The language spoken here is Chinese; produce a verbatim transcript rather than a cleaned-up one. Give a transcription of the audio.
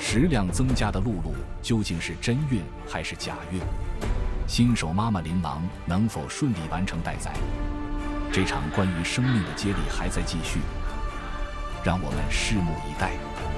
食量增加的露露究竟是真孕还是假孕？新手妈妈琳琅能否顺利完成待宰？这场关于生命的接力还在继续，让我们拭目以待。